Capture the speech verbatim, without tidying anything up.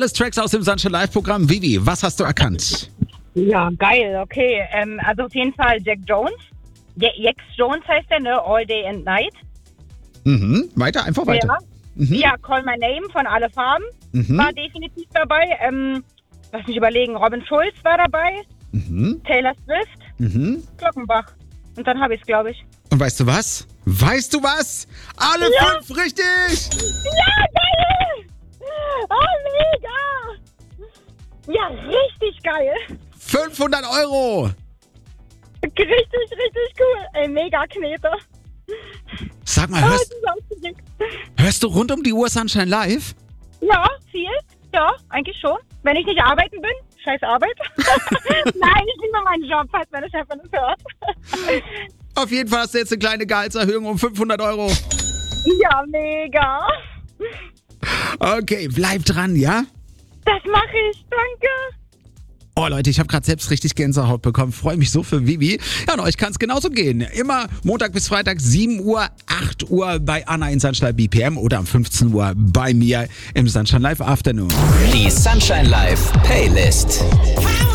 alles Tracks aus dem Sunshine Live-Programm. Vivi, was hast du erkannt? Ja, geil, okay. Ähm, also auf jeden Fall Jack Jones. Ja, Jax Jones heißt der, ne? All Day and Night. Mhm, weiter, einfach weiter. Ja, Mhm. ja, Call My Name von Alle Farben Mhm. war definitiv dabei. Ähm, lass mich überlegen, Robin Schulz war dabei. Mhm. Taylor Swift, Mhm. Glockenbach. Und dann habe ich es, glaube ich. Und weißt du was? Weißt du was? Alle Ja. fünf richtig! Ja, geil! Oh, mega! Ja, richtig geil. fünfhundert Euro! Richtig, richtig cool. Ey, mega Knete. Sag mal, Oh, hörst, das ist aufgeregt. hörst du rund um die Uhr Sunshine Live? Ja, viel. Ja, eigentlich schon. Wenn ich nicht arbeiten bin, scheiß Arbeit. Nein, ich liebe meinen Job, falls meine Chefin es hört. Auf jeden Fall hast du jetzt eine kleine Gehaltserhöhung um fünfhundert Euro. Ja, mega. Okay, bleib dran, ja? Das mache ich, danke. Oh Leute, ich habe gerade selbst richtig Gänsehaut bekommen. Freue mich so für Vivi. Ja, und euch kann es genauso gehen. Immer Montag bis Freitag, sieben Uhr, acht Uhr bei Anna in Sunshine B P M oder um fünfzehn Uhr bei mir im Sunshine Live Afternoon. Die Sunshine Live Playlist.